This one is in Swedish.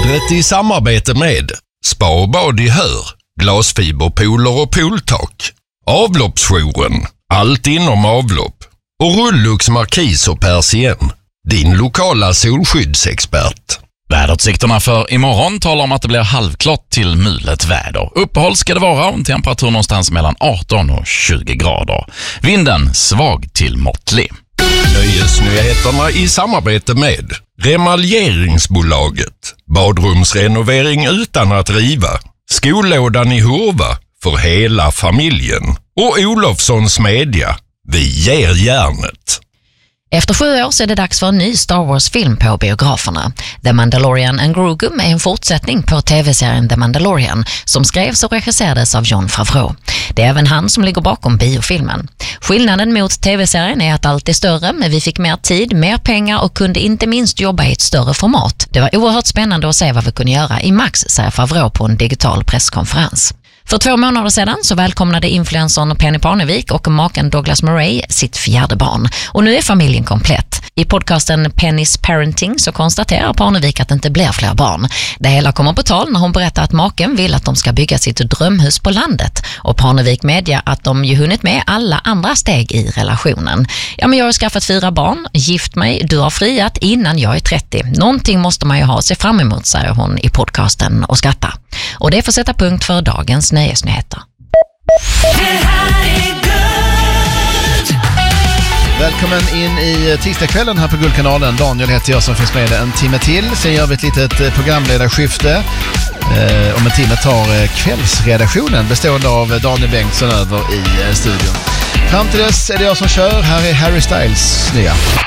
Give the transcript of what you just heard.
Vädret i samarbete med Spa och bad i Hör, glasfiberpooler och pooltak, Avloppsjouren, allt inom avlopp och Rullux Markis och Persien, din lokala solskyddsexpert. Väderutsikterna för imorgon talar om att det blir halvklart till mulet väder. Uppehåll ska det vara och temperatur någonstans mellan 18 och 20 grader. Vinden svag till måttlig. Nöjesnyheterna i samarbete med Remaljeringsbolaget, badrumsrenovering utan att riva, Skollådan i Hurva för hela familjen och Olofssons Media, vi ger järnet. Efter 7 år så är det dags för en ny Star Wars-film på biograferna. The Mandalorian and Grogu är en fortsättning på tv-serien The Mandalorian som skrevs och regisserades av Jon Favreau. Det är även han som ligger bakom biofilmen. Skillnaden mot tv-serien är att allt är större, men vi fick mer tid, mer pengar och kunde inte minst jobba i ett större format. Det var oerhört spännande att se vad vi kunde göra i Max, säger Favreau på en digital presskonferens. För 2 månader sedan så välkomnade influencern Penny Parnevik och maken Douglas Murray sitt 4:e barn. Och nu är familjen komplett. I podcasten Penny's Parenting så konstaterar Parnevik att det inte blir fler barn. Det hela kommer på tal när hon berättar att maken vill att de ska bygga sitt drömhus på landet. Och Parnevik medger att de ju hunnit med alla andra steg i relationen. Ja, men jag har skaffat 4 barn, gift mig, du har friat innan jag är 30. Någonting måste man ju ha sig fram emot, säger hon i podcasten och skrattar. Och det får sätta punkt för dagens nöjesnyheter. Välkommen in i tisdagskvällen här på Guldkanalen. Daniel heter jag som finns med en timme till. Sen gör vi ett litet programledarskifte. Om en timme tar kvällsredaktionen bestående av Daniel Bengtsson över i studion. Fram till dess är det jag som kör. Här är Harry Styles nya.